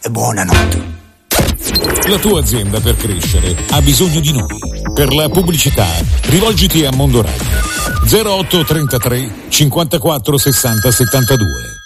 e buonanotte. La tua azienda per crescere ha bisogno di noi. Per la pubblicità rivolgiti a Mondo Radio 0833 54 60 72.